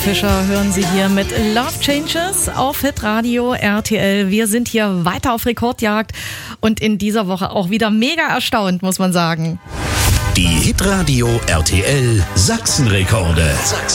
Fischer hören Sie hier mit Love Changes auf Hitradio RTL. Wir sind hier weiter auf Rekordjagd und in dieser Woche auch wieder mega erstaunt, muss man sagen. Die Hitradio RTL Sachsenrekorde.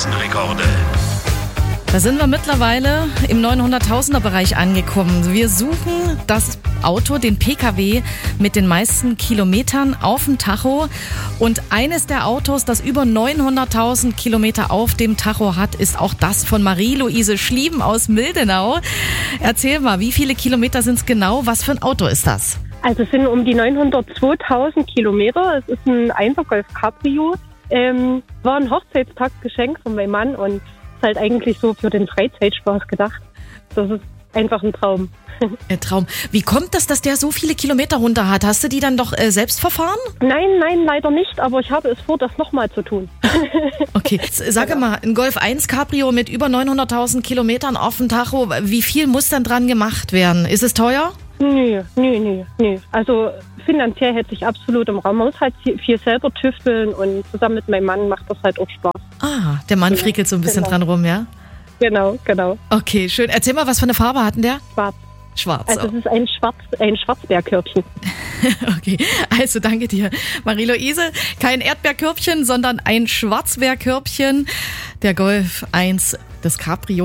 Da sind wir mittlerweile im 900.000er-Bereich angekommen. Wir suchen das Auto, den PKW mit den meisten Kilometern auf dem Tacho. Und eines der Autos, das über 900.000 Kilometer auf dem Tacho hat, ist auch das von Marie-Louise Schlieben aus Mildenau. Erzähl mal, wie viele Kilometer sind es genau? Was für ein Auto ist das? Also es sind um die 902.000 Kilometer. Es ist ein 1er Golf Cabrio. War ein Hochzeitstagsgeschenk von meinem Mann und ist halt eigentlich so für den Freizeitspaß gedacht. Das ist einfach ein Traum. Ein Traum. Wie kommt das, dass der so viele Kilometer runter hat? Hast du die dann doch selbst verfahren? Nein, leider nicht, aber ich habe es vor, das nochmal zu tun. Okay, sag mal, ein Golf 1 Cabrio mit über 900.000 Kilometern auf dem Tacho, wie viel muss dann dran gemacht werden? Ist es teuer? Nö. Also finanziell hätte ich absolut im Raum. Man muss halt viel selber tüfteln und zusammen mit meinem Mann macht das halt auch Spaß. Ah, der Mann frickelt so ein bisschen dran rum, ja? Genau. Okay, schön. Erzähl mal, was für eine Farbe hat denn der? Schwarz. Also es ist ein Schwarzbärkörbchen. Okay, also danke dir, Marie-Louise. Kein Erdbeerkörbchen, sondern ein Schwarzbärkörbchen. Der Golf 1, das Cabrio,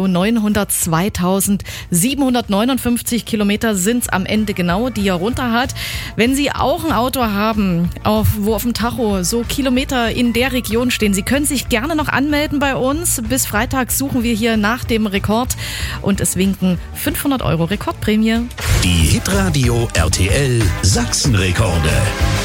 902.759 Kilometer sind's am Ende genau, die er runter hat. Wenn Sie auch ein Auto haben, wo auf dem Tacho so Kilometer in der Region stehen, Sie können sich gerne noch anmelden bei uns. Bis Freitag suchen wir hier nach dem Rekord und es winken 500 € Rekordprämie. Die Hitradio RTL Sachsenrekorde.